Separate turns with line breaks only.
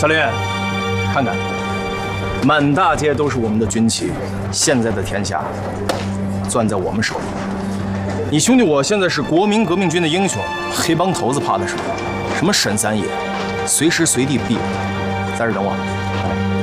小林，看看，满大街都是我们的军旗，现在的天下攥在我们手里。你兄弟我现在是国民革命军的英雄，黑帮头子怕的是什么？什么沈三爷，随时随地必有，在这等我。